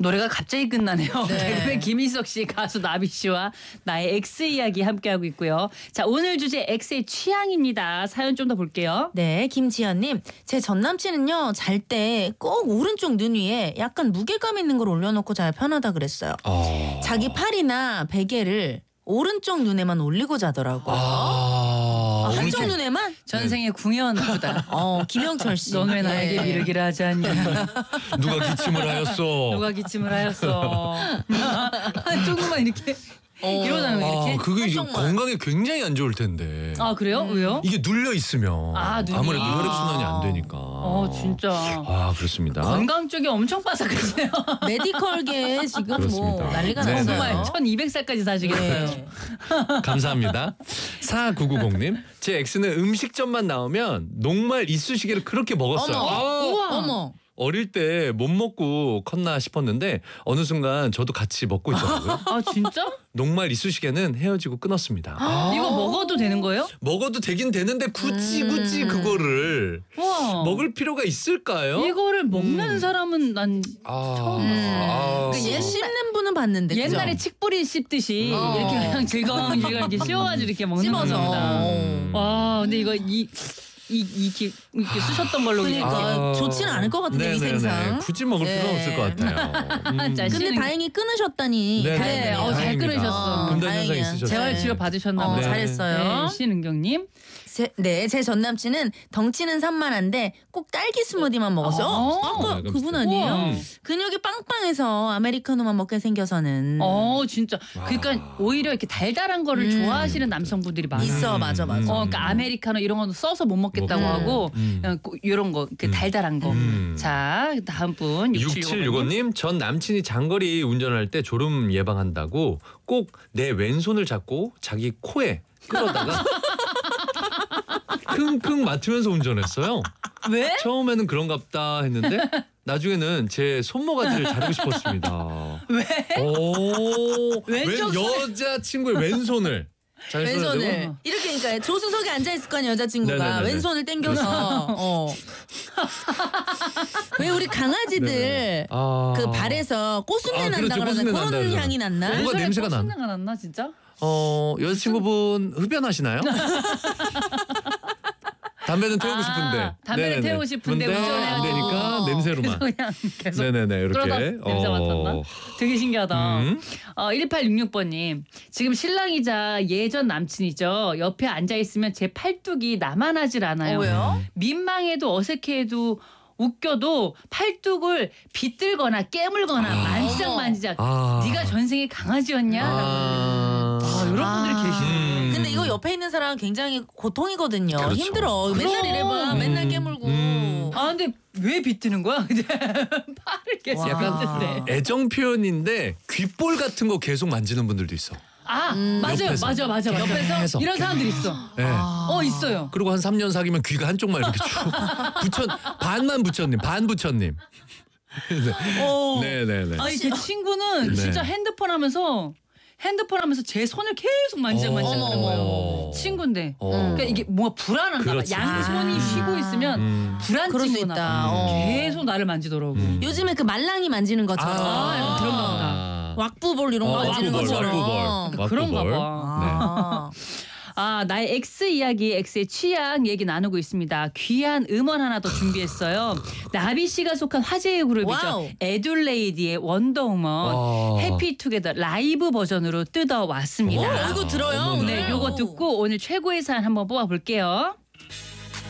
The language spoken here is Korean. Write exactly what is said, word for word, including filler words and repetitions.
노래가 갑자기 끝나네요. 네. 개그맨 김희석 씨, 가수 나비 씨와 나의 X 이야기 함께하고 있고요. 자, 오늘 주제 X의 취향입니다. 사연 좀 더 볼게요. 네, 김지연님. 제 전남친은요, 잘 때 꼭 오른쪽 눈 위에 약간 무게감 있는 걸 올려놓고 자야 편하다 그랬어요. 어... 자기 팔이나 베개를 오른쪽 눈에만 올리고 자더라고요. 아, 아, 한쪽 오른쪽- 눈에만? 전생의 궁연보다. 어, 김영철 씨. 넌 왜 나에게 네. 미루기를 하지 않냐. 누가 기침을 하였어? 누가 기침을 하였어. 한쪽 눈만 이렇게 어. 이러잖아요. 이렇게. 아, 그게 이제 한쪽만. 건강에 굉장히 안 좋을 텐데. 아, 그래요? 왜요? 이게 눌려 있으면 아, 눈이. 아무래도 아. 혈액 순환이 안 되니까. 어, 진짜. 아, 그렇습니다. 건강 쪽이 엄청 빠삭하시네요. 메디컬계 지금 뭐 그렇습니다. 난리가 네, 났어요. 정말 천이백 살까지 사시겠어요. 네. 감사합니다. 사구구공님. 제 X는 음식점만 나오면 녹말 이쑤시개를 그렇게 먹었어요. 어머. 아, 우와. 어머. 어릴 때 못 먹고 컸나 싶었는데 어느 순간 저도 같이 먹고 있더라고요. 아, 진짜? 녹말 이쑤시개는 헤어지고 끊었습니다. 아, 이거 먹어도 되는 거예요? 먹어도 되긴 되는데 굳이 음. 굳이 그거를 와. 먹을 필요가 있을까요? 이거를 먹는 음. 사람은 난 아, 처음 아, 그 옛 씹는 분은 봤는데. 그죠? 옛날에 칡뿌리 씹듯이 어. 이렇게 그냥 즐거운 이렇게 씌워가지고 이렇게 먹는 씹어서. 겁니다. 음. 와, 근데 이거 이 이, 이렇게, 이렇게 쓰셨던 걸로 그냥 그러니까 아. 좋지는 않을 것 같은데 네네네. 위생상. 굳이 먹을 네. 필요는 없을 것 같아요. 음. 자, 근데 씨는- 다행히 끊으셨다니. 네네네. 네, 어, 잘 다행입니다. 끊으셨어. 금단 현상이 다행이야. 있으셨어요. 재활 치료 네. 받으셨나 어, 봐요. 잘했어요. 네, 신은경님. 제, 네, 제 전남친은 덩치는 산만한데 꼭 딸기 스무디만 먹었어요. 어. 어, 아까 약간 그분 비슷해. 아니에요? 우와. 음. 근육이 빵빵해서 아메리카노만 먹게 생겨서는. 어, 진짜. 와. 그러니까 오히려 이렇게 달달한 거를 음. 좋아하시는 남성분들이 많아요. 있어, 음, 맞아, 맞아. 음. 어, 그러니까 아메리카노 이런 거는 써서 못 먹겠다고 음. 하고 음. 그냥 고- 이런 거, 그 음. 달달한 거. 음. 자, 다음 분 육칠육오님. 전 남친이 장거리 운전할 때 졸음 예방한다고 꼭 내 왼손을 잡고 자기 코에 끌어다가 킁킁 맡으면서 운전했어요. 왜? 처음에는 그런갑다 했는데 나중에는 제 손모가지를 자르고 싶었습니다. 왜? 오, 왼쪽 왼 여자친구의 왼손을 잘 써야 왼손을 되고. 이렇게 그러니까 조수석에 앉아 있을 거 아니야 여자친구가 네네네네. 왼손을 당겨서 어. 왜 우리 강아지들 네네. 아. 그 발에서 꽃순내 아, 난다 그렇죠. 그러는 꽃순내 난다 그런 그러잖아. 향이 났나? 뭐가 왼손에 냄새가 나? 꽃순내가 났나 진짜? 어, 여자친구분 흡연하시나요? 담배는 태우고 아, 싶은데. 담배를 네네네. 태우고 싶은데 근데 운전해야 안 되니까 어. 냄새로만. 그래서 그냥 계속 네네네 이렇게. 그러다 냄새 맡았나? 되게 신기하다. 음. 어, 일팔육육 번님. 지금 신랑이자 예전 남친이죠. 옆에 앉아있으면 제 팔뚝이 나만하질 않아요. 어, 왜요? 민망해도 어색해도 웃겨도 팔뚝을 비틀거나 깨물거나 아. 만지작 어머. 만지작. 아. 네가 전생에 강아지였냐? 아. 아, 이런 분들이 아. 계시네. 음. 근데 이거 옆에 있는 사람은 굉장히 고통이거든요. 그렇죠. 힘들어. 맨날 그럼. 이래봐. 맨날 음. 깨물고. 음. 아, 근데 왜 비트는 거야? 근데 팔을 계속 와. 비트는데. 애정 표현인데 귓볼 같은 거 계속 만지는 분들도 있어. 아, 음. 맞아요. 옆에서. 맞아, 맞아, 맞아. 옆에서. 이런 사람들 있어. 네. 아. 어, 있어요. 그리고 한 삼 년 사귀면 귀가 한쪽만 이렇게 쭉. 부처 반만 부처님, 반 부처님. 어. 네네네. 아니, 제 친구는 네. 진짜 핸드폰 하면서 핸드폰 하면서 제 손을 계속 만지작 만지작 어머, 하는 거예요. 어머. 친구인데. 어. 그러니까 이게 뭔가 불안한가 봐. 그렇지. 양손이 아. 쉬고 있으면 음. 불안 그럴 수 친구나 있다. 봐. 어. 계속 나를 만지더라고. 음. 요즘에 그 말랑이 만지는 것처럼. 아, 약간 그런가 보다. 아. 왁부볼 이런 거 어, 만지는 왁구볼, 것처럼. 왁구볼. 그런가 왁구볼. 봐. 네. 아. 아, 나의 X 이야기, X의 취향 얘기 나누고 있습니다. 귀한 음원 하나 더 준비했어요. 나비 씨가 속한 화제의 그룹이죠. 와우. 에둘레이디의 원더우먼 아. 해피투게더 라이브 버전으로 뜯어왔습니다. 어, 이거 들어요 어머나. 오늘. 네, 요거 듣고 오늘 최고의 사연 한번 뽑아볼게요.